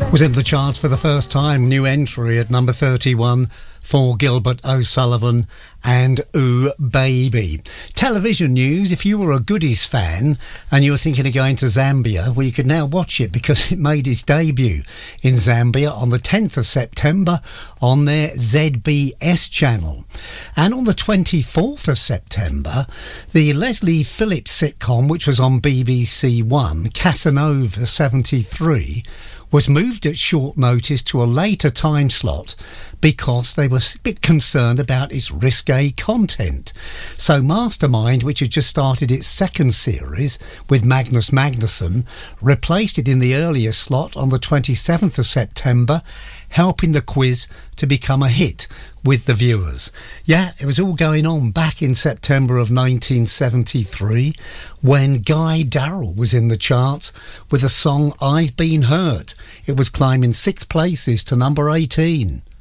Was in the charts for the first time, new entry at number 31 for Gilbert O'Sullivan and Ooh Baby. Television news, if you were a Goodies fan and you were thinking of going to Zambia, well, you could now watch it because it made its debut in Zambia on the 10th of September on their ZBS channel. And on the 24th of September, the Leslie Phillips sitcom, which was on BBC One, Casanova 73, was moved at short notice to a later time slot because they were a bit concerned about its risque content. So Mastermind, which had just started its second series with Magnus Magnusson, replaced it in the earlier slot on the 27th of September, helping the quiz to become a hit with the viewers. Yeah, it was all going on back in September of 1973 when Guy Darrell was in the charts with the song I've Been Hurt. It was climbing 6 places to number 18.